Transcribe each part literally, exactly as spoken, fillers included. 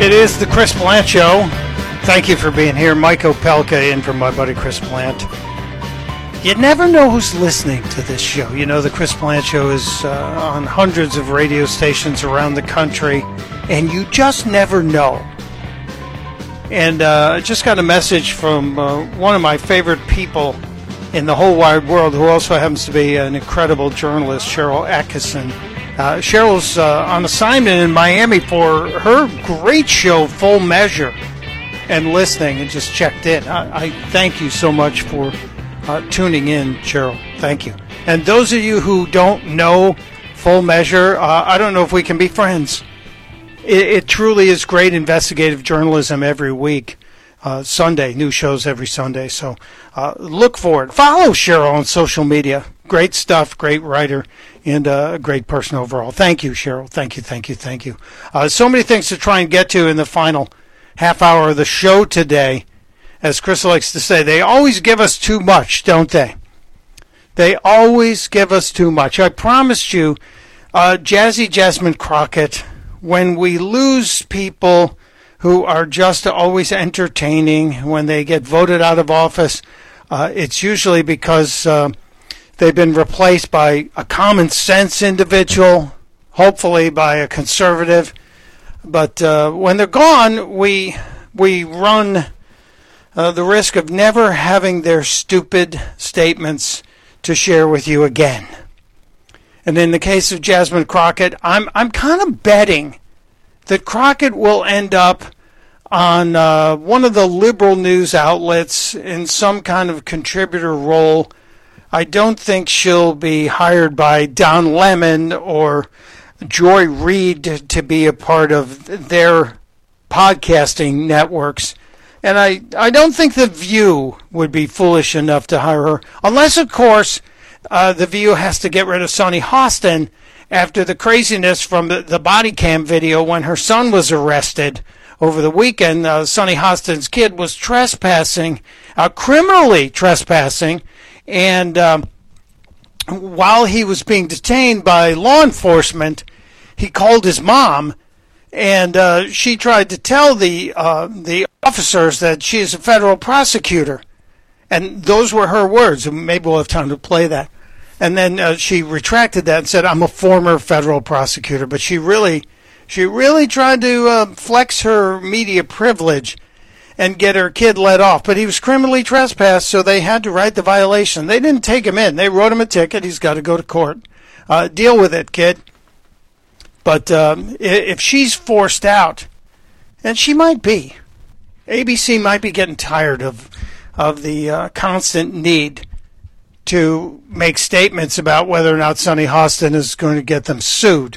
It is the Chris Plante Show. Thank you for being here. Mike Opelka in for my buddy Chris Plante. You never know who's listening to this show. You know, the Chris Plante Show is uh, on hundreds of radio stations around the country, and you just never know. And uh, I just got a message from uh, one of my favorite people in the whole wide world, who also happens to be an incredible journalist, Sharyl Attkisson. Uh, Cheryl's uh, on assignment in Miami for her great show, Full Measure, and listening and just checked in. I, I thank you so much for uh, tuning in, Cheryl. Thank you. And those of you who don't know Full Measure, uh, I don't know if we can be friends. It, it truly is great investigative journalism every week. Uh, Sunday, new shows every Sunday. So uh, look for it. Follow Cheryl on social media. Great stuff, great writer, and uh, a great person overall. Thank you, Cheryl. Thank you, thank you, thank you. Uh, so many things to try and get to in the final half hour of the show today. As Chris likes to say, they always give us too much, don't they? They always give us too much. I promised you, uh, Jazzy Jasmine Crockett, when we lose people who are just always entertaining, when they get voted out of office, uh, it's usually because uh, they've been replaced by a common sense individual, hopefully by a conservative. But uh, when they're gone, we we run uh, the risk of never having their stupid statements to share with you again. And in the case of Jasmine Crockett, I'm I'm kind of betting that Crockett will end up on uh, one of the liberal news outlets in some kind of contributor role. I don't think she'll be hired by Don Lemon or Joy Reid to be a part of their podcasting networks. And I, I don't think The View would be foolish enough to hire her. Unless, of course, uh, The View has to get rid of Sunny Hostin after the craziness from the, the body cam video when her son was arrested over the weekend. Uh, Sunny Hostin's kid was trespassing, uh, criminally trespassing, and um, while he was being detained by law enforcement, he called his mom, and uh, she tried to tell the uh, the officers that she is a federal prosecutor. And those were her words. Maybe we'll have time to play that. And then uh, she retracted that and said, I'm a former federal prosecutor. But she really, she really tried to uh, flex her media privilege and get her kid let off. But he was criminally trespassed, so they had to write the violation. They didn't take him in. They wrote him a ticket. He's got to go to court. Uh, deal with it, kid. But um, if she's forced out, and she might be, A B C might be getting tired of of the uh, constant need to make statements about whether or not Sunny Hostin is going to get them sued.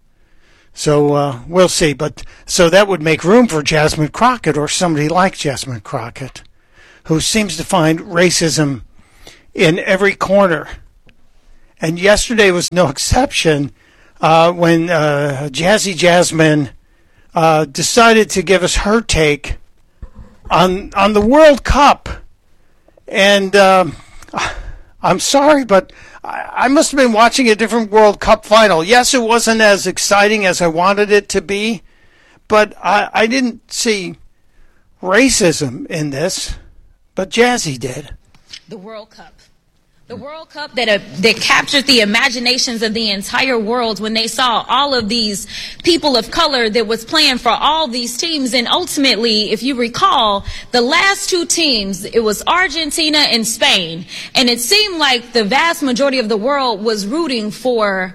So uh, we'll see. But so that would make room for Jasmine Crockett or somebody like Jasmine Crockett, who seems to find racism in every corner. And yesterday was no exception uh, when uh, Jazzy Jasmine uh, decided to give us her take on on the World Cup. And um, I'm sorry, but I, I must have been watching a different World Cup final. Yes, it wasn't as exciting as I wanted it to be, but I, I didn't see racism in this, but Jazzy did. The World Cup. The World Cup that uh, that captured the imaginations of the entire world when they saw all of these people of color that was playing for all these teams. And ultimately, if you recall, the last two teams, it was Argentina and Spain. And it seemed like the vast majority of the world was rooting for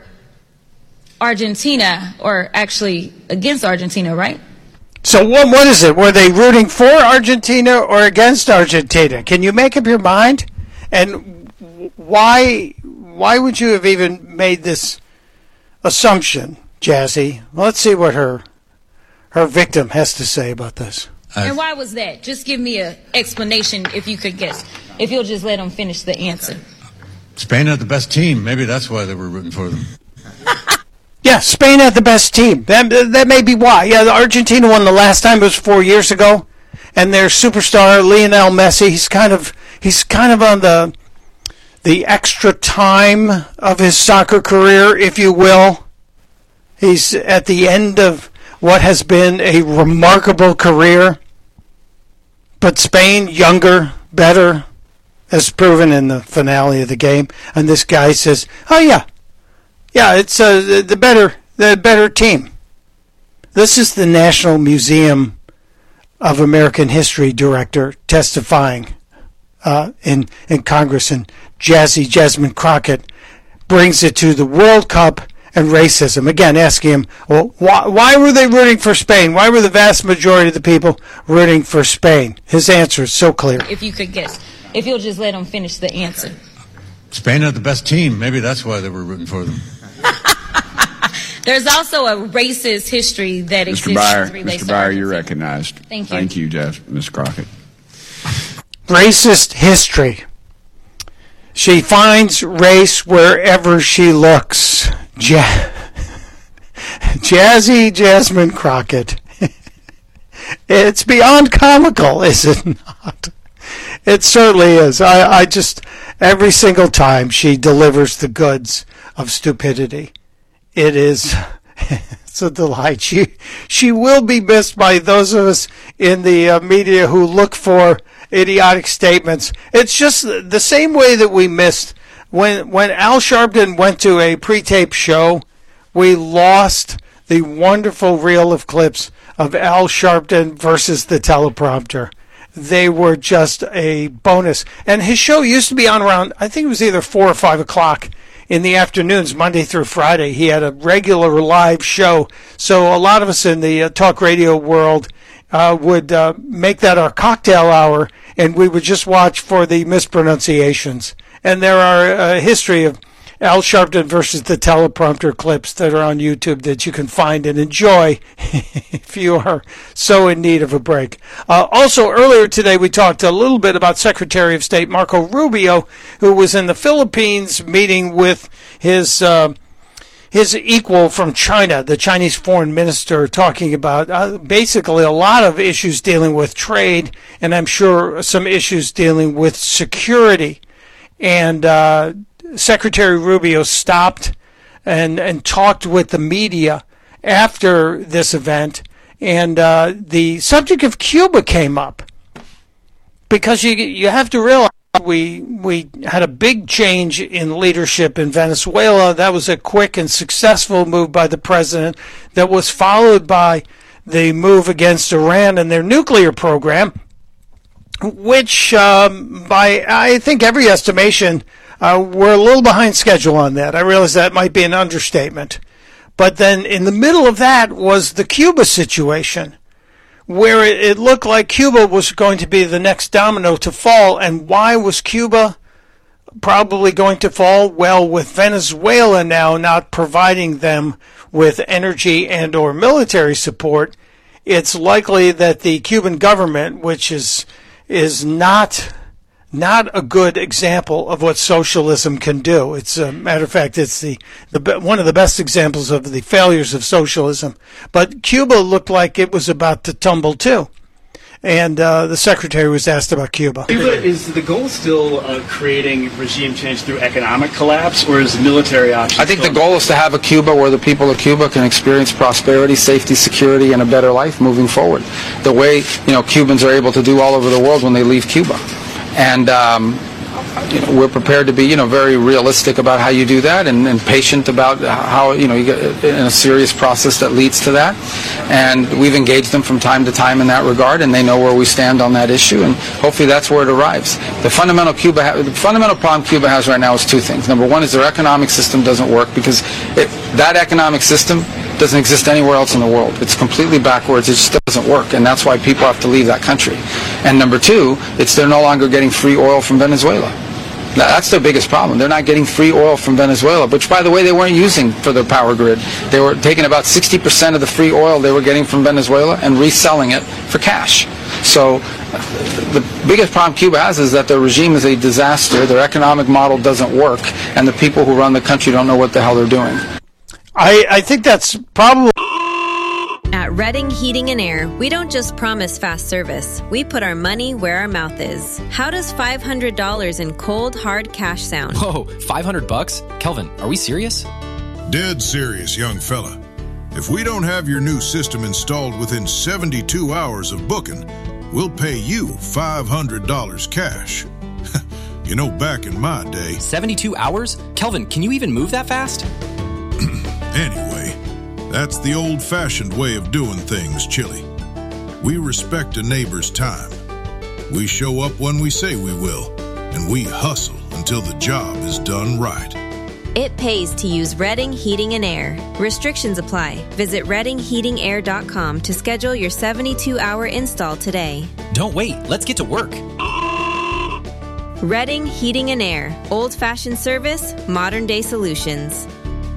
Argentina, or actually against Argentina, right? So what what is it? Were they rooting for Argentina or against Argentina? Can you make up your mind? And Why why would you have even made this assumption, Jazzy? Well, let's see what her her victim has to say about this. And why was that? Just give me an explanation if you could guess. If you'll just let them finish the answer. Spain had the best team. Maybe that's why they were rooting for them. Yeah, Spain had the best team. That, that may be why. Yeah, the Argentina won the last time. It was four years ago. And their superstar, Lionel Messi, he's kind of he's kind of on the the extra time of his soccer career, if you will. He's at the end of what has been a remarkable career. But Spain, younger, better, as proven in the finale of the game. And this guy says, "Oh yeah, yeah, it's uh, the better, the better team." This is the National Museum of American History director testifying uh, in in Congress, and Jazzy Jasmine Crockett brings it to the World Cup and racism. Again, asking him, well, why, why were they rooting for Spain? Why were the vast majority of the people rooting for Spain? His answer is so clear. If you could guess, if you'll just let him finish the answer. Spain had the best team. Maybe that's why they were rooting for them. There's also a racist history that exists. Mister Byer, as relates Mister to Byer, Arkansas. you're recognized. Thank you. Thank you, Jess, Miz Crockett. Racist history. She finds race wherever she looks. Ja- Jazzy Jasmine Crockett. It's beyond comical, is it not? It certainly is. I, I just, every single time she delivers the goods of stupidity, it is, it's a delight. She, she will be missed by those of us in the uh, media who look for idiotic statements. It's just the same way that we missed when when Al Sharpton went to a pre-tape show. We lost the wonderful reel of clips of Al Sharpton versus the teleprompter. They were just a bonus. And his show used to be on around, I think it was either four or five o'clock in the afternoons, Monday through Friday. He had a regular live show. So a lot of us in the uh, talk radio world uh, would uh, make that our cocktail hour, and we would just watch for the mispronunciations. And there are a history of Al Sharpton versus the teleprompter clips that are on YouTube that you can find and enjoy if you are so in need of a break. Uh, also, earlier today we talked a little bit about Secretary of State Marco Rubio, who was in the Philippines meeting with his uh, his equal from China, the Chinese foreign minister, talking about uh, basically a lot of issues dealing with trade, and I'm sure some issues dealing with security. And uh, Secretary Rubio stopped and, and talked with the media after this event, and uh, the subject of Cuba came up, because you you have to realize we we had a big change in leadership in Venezuela. That was a quick and successful move by the president that was followed by the move against Iran and their nuclear program, which um, by I think every estimation, uh, we're a little behind schedule on that. I realize that might be an understatement. But then in the middle of that was the Cuba situation, where it, it looked like Cuba was going to be the next domino to fall. And why was Cuba probably going to fall? Well, with Venezuela now not providing them with energy and or military support, it's likely that the Cuban government, which is is not not a good example of what socialism can do. It's a matter of fact, it's the, the one of the best examples of the failures of socialism. But Cuba looked like it was about to tumble too. And uh, the secretary was asked about Cuba. Cuba, is the goal still uh, creating regime change through economic collapse, or is the military option? I think the goal is to have a Cuba where the people of Cuba can experience prosperity, safety, security, and a better life moving forward. The way, you know, Cubans are able to do all over the world when they leave Cuba. And um, you know, we're prepared to be, you know, very realistic about how you do that, and, and patient about how, you know, you get in a serious process that leads to that. And we've engaged them from time to time in that regard, and they know where we stand on that issue, and hopefully that's where it arrives. The fundamental Cuba, ha- the fundamental problem Cuba has right now is two things. Number one is their economic system doesn't work, because it, that economic system doesn't exist anywhere else in the world. It's completely backwards. It just doesn't work, and that's why people have to leave that country. And number two, it's they're no longer getting free oil from Venezuela. That's their biggest problem. They're not getting free oil from Venezuela, which, by the way, they weren't using for their power grid. They were taking about sixty percent of the free oil they were getting from Venezuela and reselling it for cash. So the biggest problem Cuba has is that their regime is a disaster, their economic model doesn't work, and the people who run the country don't know what the hell they're doing. I, I think that's probably... At Redding Heating and Air, we don't just promise fast service. We put our money where our mouth is. How does five hundred dollars in cold, hard cash sound? Whoa, five hundred bucks? Kelvin, are we serious? Dead serious, young fella. If we don't have your new system installed within seventy-two hours of booking, we'll pay you five hundred dollars cash. You know, back in my day... seventy-two hours? Kelvin, can you even move that fast? Anyway, that's the old-fashioned way of doing things, Chili. We respect a neighbor's time. We show up when we say we will, and we hustle until the job is done right. It pays to use Redding Heating and Air. Restrictions apply. Visit redding heating air dot com to schedule your seventy-two hour install today. Don't wait. Let's get to work. Redding Heating and Air. Old-fashioned service, modern-day solutions.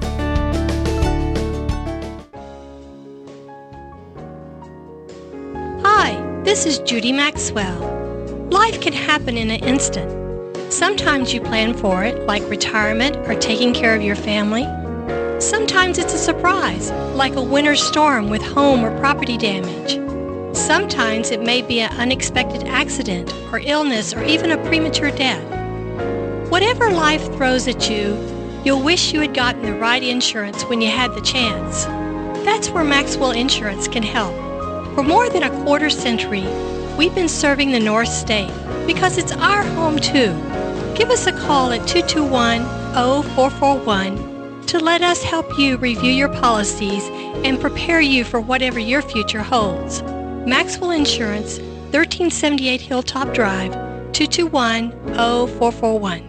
Hi, this is Judy Maxwell. Life can happen in an instant. Sometimes you plan for it, like retirement or taking care of your family. Sometimes it's a surprise, like a winter storm with home or property damage. Sometimes it may be an unexpected accident or illness or even a premature death. Whatever life throws at you, you'll wish you had gotten the right insurance when you had the chance. That's where Maxwell Insurance can help. For more than a quarter century, we've been serving the North State because it's our home too. Give us a call at two two one, zero four four one to let us help you review your policies and prepare you for whatever your future holds. Maxwell Insurance, thirteen seventy-eight Hilltop Drive, two two one, zero four four one.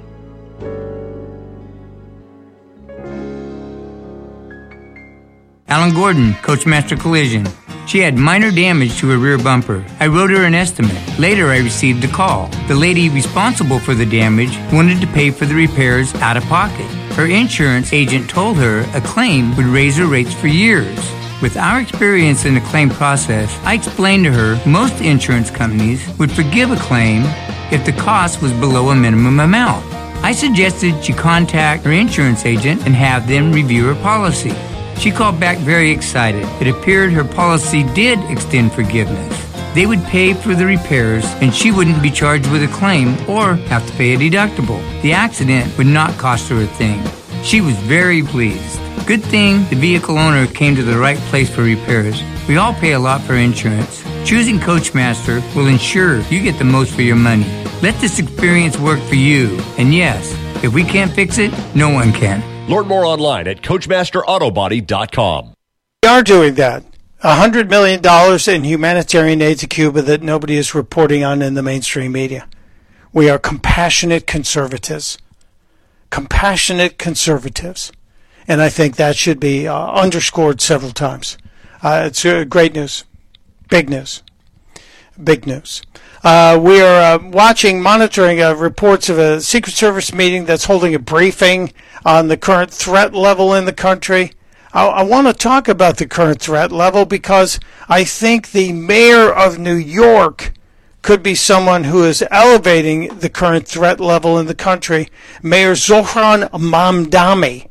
Alan Gordon, Coachmaster Collision. She had minor damage to her rear bumper. I wrote her an estimate. Later, I received a call. The lady responsible for the damage wanted to pay for the repairs out of pocket. Her insurance agent told her a claim would raise her rates for years. With our experience in the claim process, I explained to her most insurance companies would forgive a claim if the cost was below a minimum amount. I suggested she contact her insurance agent and have them review her policy. She called back very excited. It appeared her policy did extend forgiveness. They would pay for the repairs and she wouldn't be charged with a claim or have to pay a deductible. The accident would not cost her a thing. She was very pleased. Good thing the vehicle owner came to the right place for repairs. We all pay a lot for insurance. Choosing Coachmaster will ensure you get the most for your money. Let this experience work for you. And yes, if we can't fix it, no one can. Learn more online at coachmaster auto body dot com. We are doing that. one hundred million dollars in humanitarian aid to Cuba that nobody is reporting on in the mainstream media. We are compassionate conservatives. Compassionate conservatives. And I think that should be uh, underscored several times. Uh, it's uh, great news. Big news. Big news. Uh, we are uh, watching, monitoring uh, reports of a Secret Service meeting that's holding a briefing on the current threat level in the country. I, I want to talk about the current threat level because I think the mayor of New York could be someone who is elevating the current threat level in the country. Mayor Zohran Mamdani.